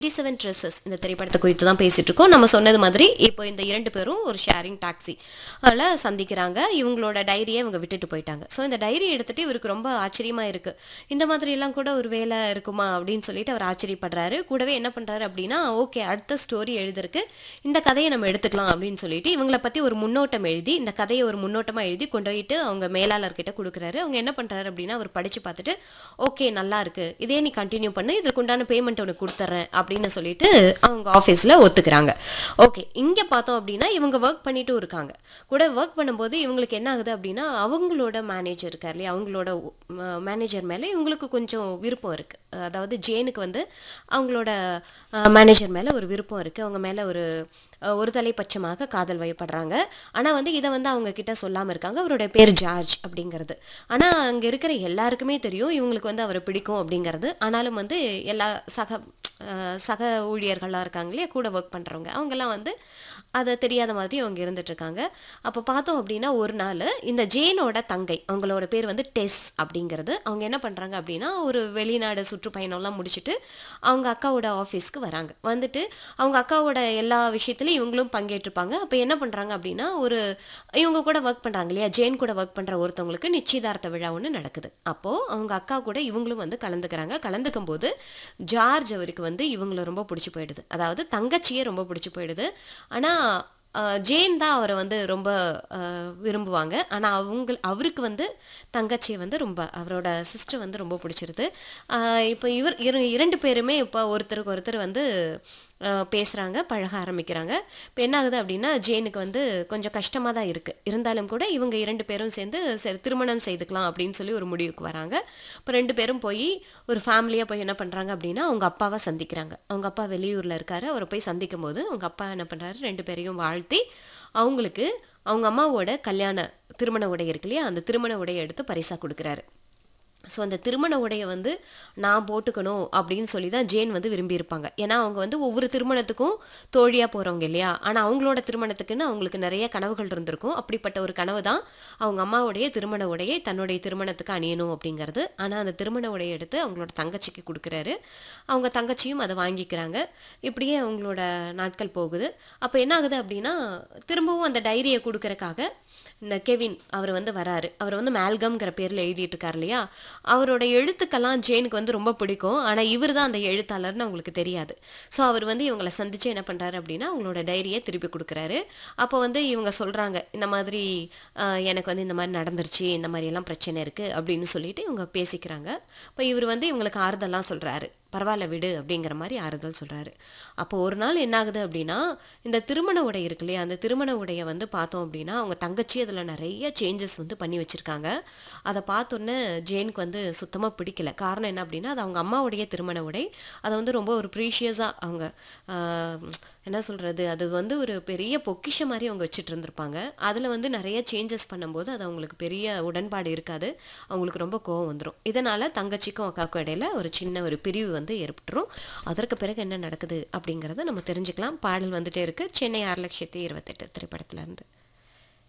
87 dresses இந்த திரைப்படத்தை குறித்து தான் பேசிட்டு இருக்கோம். நம்ம சொன்னது மாதிரி இப்போ இந்த 2 பேரும் ஒரு ஷேரிங் டாக்ஸி அதில் சந்திக்கிறாங்க. இவங்களோட டைரியை இவங்க விட்டுட்டு போயிட்டாங்க. ஸோ இந்த டைரி எடுத்துட்டு இவருக்கு ரொம்ப ஆச்சரியமா இருக்கு. இந்த மாதிரி எல்லாம் கூட ஒரு வேலை இருக்குமா அப்படின்னு சொல்லிட்டு அவர் ஆச்சரியப்படுறாரு. கூடவே என்ன பண்றாரு அப்படின்னா, ஓகே அடுத்த ஸ்டோரி எழுதுறதுக்கு இந்த கதையை நம்ம எடுத்துக்கலாம் அப்படின்னு சொல்லிட்டு இவங்கள பத்தி ஒரு முன்னோட்டம் எழுதி இந்த கதையை ஒரு முன்னோட்டமா எழுதி கொண்டு போயிட்டு அவங்க மேலாளர்கிட்ட கொடுக்குறாரு. அவங்க என்ன பண்றாரு அப்படின்னா, அவர் படிச்சு பார்த்துட்டு ஓகே நல்லா இருக்கு, இதே நீ கண்டினியூ பண்ணு, இதற்கு உண்டான பேமெண்ட் உனக்கு கொடுத்துட்றேன் அப்படின்னு சொல்லிட்டு அவங்க ஆஃபீஸில் ஒத்துக்கிறாங்க. ஓகே, இங்கே பார்த்தோம் அப்படின்னா இவங்க ஒர்க் பண்ணிட்டும் இருக்காங்க. கூட ஒர்க் பண்ணும்போது இவங்களுக்கு என்ன ஆகுது அப்படின்னா, அவங்களோட மேனேஜர் இருக்கார் இல்லையா, அவங்களோட மேனேஜர் மேலே இவங்களுக்கு கொஞ்சம் விருப்பம் இருக்குது. அதாவது ஜேனுக்கு வந்து அவங்களோட மேனேஜர் மேலே ஒரு விருப்பம் இருக்குது. அவங்க மேலே ஒரு தலைப்பட்சமாக காதல் வயப்படுறாங்க. ஆனால் வந்து இதை வந்து அவங்க கிட்ட சொல்லாமல் இருக்காங்க. அவருடைய பேர் ஜார்ஜ் அப்படிங்கிறது. ஆனால் அங்கே இருக்கிற எல்லாருக்குமே தெரியும் இவங்களுக்கு வந்து அவரை பிடிக்கும் அப்படிங்கிறது. ஆனாலும் வந்து எல்லா சக ஊழியர்கள்லாம் இருக்காங்க இல்லையா, கூட ஒர்க் பண்ணுறவங்க, அவங்கெல்லாம் வந்து அதை தெரியாத மாதிரி அவங்க இருந்துட்டு இருக்காங்க. அப்போ பார்த்தோம் அப்படின்னா ஒரு நாள் இந்த ஜேனோட தங்கை, அவங்களோட பேர் வந்து டெஸ் அப்படிங்கிறது, அவங்க என்ன பண்ணுறாங்க அப்படின்னா ஒரு வெளிநாடு சுற்றுப்பயணம்லாம் முடிச்சுட்டு அவங்க அக்காவோட ஆஃபீஸ்க்கு வராங்க. வந்துட்டு அவங்க அக்காவோட எல்லா விஷயத்துலையும் இவங்களும் பங்கேற்றுப்பாங்க. அப்போ என்ன பண்ணுறாங்க அப்படின்னா, இவங்க கூட ஒர்க் பண்ணுறாங்க இல்லையா, ஜேன் கூட ஒர்க் பண்ணுற ஒருத்தவங்களுக்கு நிச்சயதார்த்த விழா ஒன்று நடக்குது. அப்போது அவங்க அக்கா கூட இவங்களும் வந்து கலந்துக்கிறாங்க. கலந்துக்கும் போது ஜார்ஜ் அவருக்கு வந்து இவங்களை ரொம்ப பிடிச்சி போயிடுது. அதாவது தங்கச்சியே ரொம்ப பிடிச்சி போயிடுது. ஆனால் ஜேன் தான் அவரை வந்து ரொம்ப விரும்புவாங்க. ஆனால் அவருக்கு வந்து தங்கச்சியை வந்து ரொம்ப, அவரோட சிஸ்டர் வந்து ரொம்ப பிடிச்சிருது. இப்போ இரண்டு பேருமே இப்போ ஒருத்தருக்கு ஒருத்தர் வந்து பேசுகிறாங்க, பழக ஆரம்பிக்கிறாங்க. இப்போ என்ன ஆகுது அப்படின்னா, ஜேனுக்கு வந்து கொஞ்சம் கஷ்டமாக தான் இருக்குது. இருந்தாலும் கூட இவங்க 2 பேரும் சேர்ந்து சரி திருமணம் செய்துக்கலாம் அப்படின்னு சொல்லி ஒரு முடிவுக்கு வராங்க. இப்போ 2 பேரும் போய் ஒரு ஃபேமிலியாக போய் என்ன பண்ணுறாங்க அப்படின்னா, அவங்க அப்பாவை சந்திக்கிறாங்க. அவங்க அப்பா வெளியூரில் இருக்காரு. அவரை போய் சந்திக்கும் போது அவங்க அப்பா என்ன பண்ணுறாரு, 2 பேரையும் வாழ்த்தி அவங்களுக்கு அவங்க அம்மாவோட திருமண உடை இருக்கு இல்லையா, அந்த திருமண உடையை எடுத்து பரிசாக கொடுக்குறாரு. ஸோ அந்த திருமண உடையை வந்து நான் போட்டுக்கணும் அப்படின்னு சொல்லி தான் ஜேன் வந்து விரும்பியிருப்பாங்க. ஏன்னா அவங்க வந்து ஒவ்வொரு திருமணத்துக்கும் தோழியாக போகிறவங்க இல்லையா. ஆனால் அவங்களோட திருமணத்துக்குன்னு அவங்களுக்கு நிறைய கனவுகள் இருந்திருக்கும். அப்படிப்பட்ட ஒரு கனவு தான் அவங்க அம்மாவுடைய திருமண உடையை தன்னுடைய திருமணத்துக்கு அணியணும் அப்படிங்கிறது. ஆனால் அந்த திருமண உடையை எடுத்து அவங்களோட தங்கச்சிக்கு கொடுக்குறாரு. அவங்க தங்கச்சியும் அதை வாங்கிக்கிறாங்க. இப்படியே அவங்களோட நாட்கள் போகுது. அப்போ என்ன ஆகுது அப்படின்னா, திரும்பவும் அந்த டைரியை கொடுக்கறக்காக இந்த கெவின் அவர் வந்து வராரு. அவர் வந்து மேல்கம்ங்கிற பேரில் எழுதிட்டு இருக்கார் இல்லையா, அவரோட எழுத்துக்கெல்லாம் ஜேனுக்கு வந்து ரொம்ப பிடிக்கும். ஆனால் இவர் தான் அந்த எழுத்தாளர்னு அவங்களுக்கு தெரியாது. ஸோ அவர் வந்து இவங்களை சந்தித்து என்ன பண்ணுறாரு அப்படின்னா, அவங்களோட டைரியை திருப்பி கொடுக்குறாரு. அப்போ வந்து இவங்க சொல்கிறாங்க, இந்த மாதிரி எனக்கு வந்து இந்த மாதிரி நடந்துருச்சு, இந்த மாதிரியெல்லாம் பிரச்சனை இருக்குது அப்படின்னு சொல்லிட்டு இவங்க பேசிக்கிறாங்க. இப்போ இவர் வந்து இவங்களுக்கு ஆறுதலாம் சொல்கிறாரு. பரவாயில்ல விடு அப்படிங்கிற மாதிரி ஆறுதல் சொல்கிறாரு. அப்போ ஒரு நாள் என்ன ஆகுது அப்படின்னா, இந்த திருமண உடை இருக்கு இல்லையா, அந்த திருமண உடையை வந்து பார்த்தோம் அப்படின்னா அவங்க தங்கச்சி அதில் நிறைய சேஞ்சஸ் வந்து பண்ணி வச்சுருக்காங்க. அதை பார்த்தோன்னே ஜேனுக்கு வந்து சுத்தமாக பிடிக்கல. காரணம் என்ன அப்படின்னா, அது அவங்க அம்மாவுடைய திருமண உடை. அதை வந்து ரொம்ப ஒரு ப்ரீஷியஸாக அவங்க என்ன சொல்கிறது, அது வந்து ஒரு பெரிய பொக்கிஷம் மாதிரி அவங்க வச்சுட்டு இருந்திருப்பாங்க. அதில் வந்து நிறைய சேஞ்சஸ் பண்ணும்போது அது அவங்களுக்கு பெரிய உடன்பாடு இருக்காது. அவங்களுக்கு ரொம்ப கோவம் வந்துடும். இதனால் தங்கச்சிக்கும் அக்காவுக்கும் இடையில ஒரு சின்ன ஒரு பிரிவு வந்து ஏற்பட்டுரும். அதற்கு பிறகு என்ன நடக்குது அப்படிங்கிறத நம்ம தெரிஞ்சுக்கலாம். பாடல் வந்துட்டே இருக்கு, சென்னை 6,28,000 திரைப்படத்துல இருந்து.